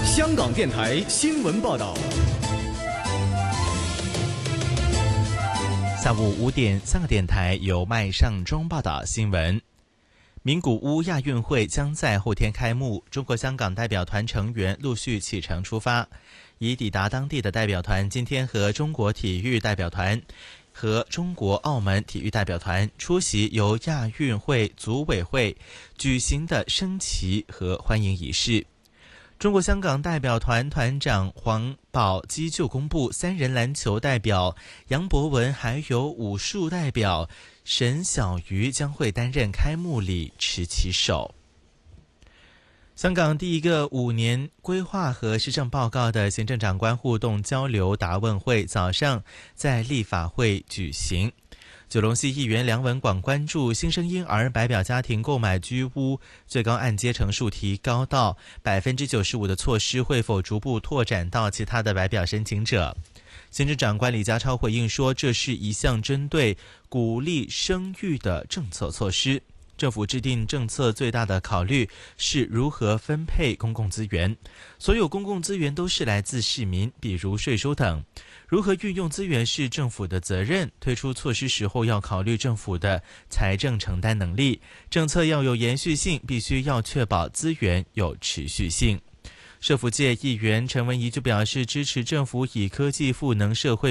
香港电台新闻报道。 下午5点，3个电台由麦尚中报道新闻。名古屋亚运会将在后天开幕，中国香港代表团成员陆续启程出发。已抵达当地的代表团今天和中国体育代表团和中国澳门体育代表团出席由亚运会组委会举行的升旗和欢迎仪式。中国香港代表团团长黄宝基就公布，3人篮球代表杨博文还有武术代表沈小瑜将会担任开幕礼持旗手。香港第一个5年规划和施政报告的行政长官互动交流答问会早上在立法会举行。九龙西议员梁文广关注新生婴儿白表家庭购买居屋最高按揭成数提高到 95% 的措施会否逐步拓展到其他的白表申请者。行政长官李家超回应说，这是一项针对鼓励生育的政策措施。政府制定政策最大的考虑是如何分配公共资源，所有公共资源都是来自市民，比如税收等。如何运用资源是政府的责任，推出措施时候要考虑政府的财政承担能力，政策要有延续性，必须要确保资源有持续性。社福界议员陈文仪就表示支持政府以科技赋能社会